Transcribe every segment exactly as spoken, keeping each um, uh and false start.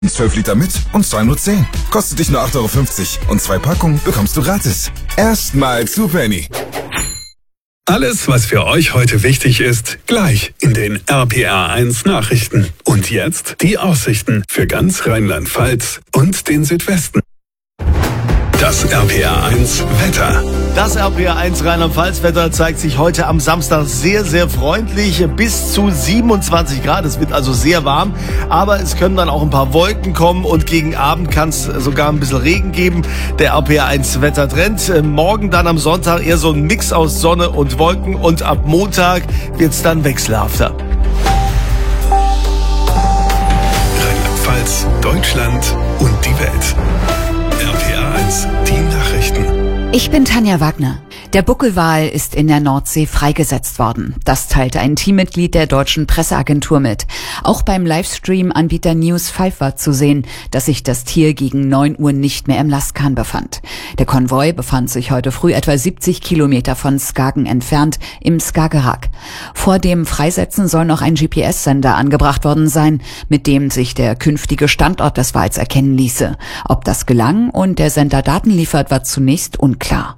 zwölf Liter mit und zwei nur zehn. Kostet dich nur acht Euro fünfzig und zwei Packungen bekommst du gratis. Erstmal zu Penny. Alles, was für euch heute wichtig ist, gleich in den R P R eins Nachrichten. Und jetzt die Aussichten für ganz Rheinland-Pfalz und den Südwesten. Das R P R eins Wetter. Das R P R eins Rheinland-Pfalz-Wetter zeigt sich heute am Samstag sehr, sehr freundlich. Bis zu siebenundzwanzig Grad. Es wird also sehr warm. Aber es können dann auch ein paar Wolken kommen und gegen Abend kann es sogar ein bisschen Regen geben. Der R P R eins Wettertrend. Morgen dann am Sonntag eher so ein Mix aus Sonne und Wolken. Und ab Montag wird es dann wechselhafter. Rheinland-Pfalz, Deutschland und die Welt. R P R eins, die Nachrichten. Ich bin Tanja Wagner. Der Buckelwal ist in der Nordsee freigesetzt worden. Das teilte ein Teammitglied der deutschen Presseagentur mit. Auch beim Livestream-Anbieter News fünf war zu sehen, dass sich das Tier gegen neun Uhr nicht mehr im Lastkahn befand. Der Konvoi befand sich heute früh etwa siebzig Kilometer von Skagen entfernt im Skagerrak. Vor dem Freisetzen soll noch ein G P S-Sender angebracht worden sein, mit dem sich der künftige Standort des Wals erkennen ließe. Ob das gelang und der Sender Daten liefert, war zunächst unklar.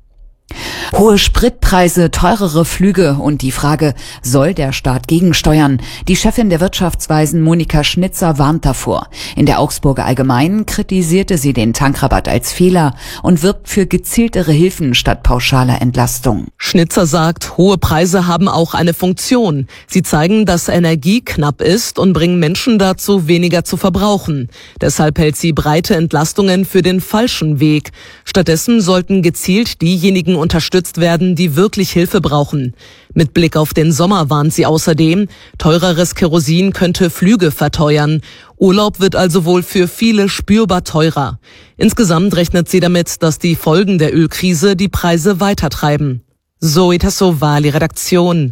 Hohe Spritpreise, teurere Flüge und die Frage, soll der Staat gegensteuern? Die Chefin der Wirtschaftsweisen Monika Schnitzer warnt davor. In der Augsburger Allgemeinen kritisierte sie den Tankrabatt als Fehler und wirbt für gezieltere Hilfen statt pauschaler Entlastung. Schnitzer sagt, hohe Preise haben auch eine Funktion. Sie zeigen, dass Energie knapp ist und bringen Menschen dazu, weniger zu verbrauchen. Deshalb hält sie breite Entlastungen für den falschen Weg. Stattdessen sollten gezielt diejenigen unterstützt werden, die wirklich Hilfe brauchen. Mit Blick auf den Sommer warnt sie außerdem, teureres Kerosin könnte Flüge verteuern. Urlaub wird also wohl für viele spürbar teurer. Insgesamt rechnet sie damit, dass die Folgen der Ölkrise die Preise weitertreiben. Zoe Tassovali, Redaktion.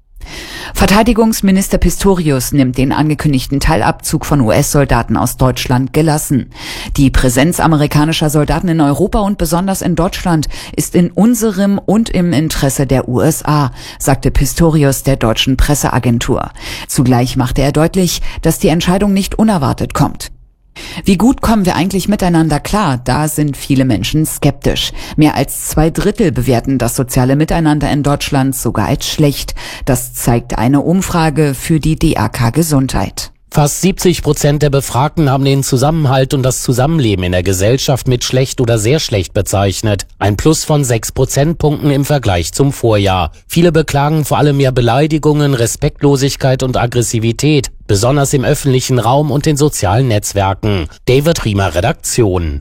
Verteidigungsminister Pistorius nimmt den angekündigten Teilabzug von U S-Soldaten aus Deutschland gelassen. Die Präsenz amerikanischer Soldaten in Europa und besonders in Deutschland ist in unserem und im Interesse der U S A, sagte Pistorius der deutschen Presseagentur. Zugleich machte er deutlich, dass die Entscheidung nicht unerwartet kommt. Wie gut kommen wir eigentlich miteinander klar? Da sind viele Menschen skeptisch. Mehr als zwei Drittel bewerten das soziale Miteinander in Deutschland sogar als schlecht. Das zeigt eine Umfrage für die D A K Gesundheit. Fast siebzig Prozent der Befragten haben den Zusammenhalt und das Zusammenleben in der Gesellschaft mit schlecht oder sehr schlecht bezeichnet. Ein Plus von sechs Prozentpunkten im Vergleich zum Vorjahr. Viele beklagen vor allem mehr Beleidigungen, Respektlosigkeit und Aggressivität, besonders im öffentlichen Raum und den sozialen Netzwerken. David Riemer, Redaktion.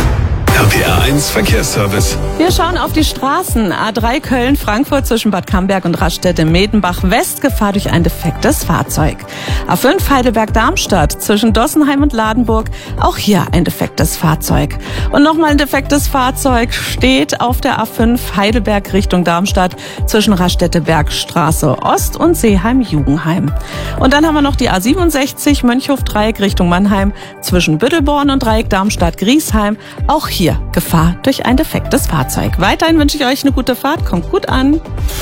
R P R eins Verkehrsservice. Wir schauen auf die Straßen. A drei Köln-Frankfurt zwischen Bad Camberg und Raststätte-Medenbach-West, Gefahr durch ein defektes Fahrzeug. A fünf Heidelberg-Darmstadt zwischen Dossenheim und Ladenburg, auch hier ein defektes Fahrzeug. Und nochmal ein defektes Fahrzeug steht auf der A fünf Heidelberg Richtung Darmstadt zwischen Raststätte-Bergstraße Ost und Seeheim-Jugenheim. Und dann haben wir noch die A siebenundsechzig Mönchhof-Dreieck Richtung Mannheim zwischen Büttelborn und Dreieck Darmstadt-Griesheim, auch hier Hier, Gefahr durch ein defektes Fahrzeug. Weiterhin wünsche ich euch eine gute Fahrt. Kommt gut an.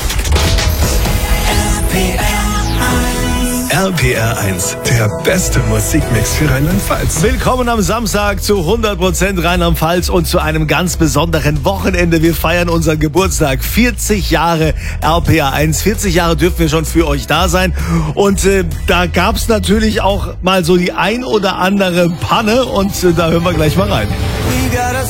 R P R eins, der beste Musikmix für Rheinland-Pfalz. Willkommen am Samstag zu hundert Prozent Rheinland-Pfalz und zu einem ganz besonderen Wochenende. Wir feiern unseren Geburtstag. vierzig Jahre R P R eins. vierzig Jahre dürfen wir schon für euch da sein. Und äh, da gab es natürlich auch mal so die ein oder andere Panne. Und äh, da hören wir gleich mal rein.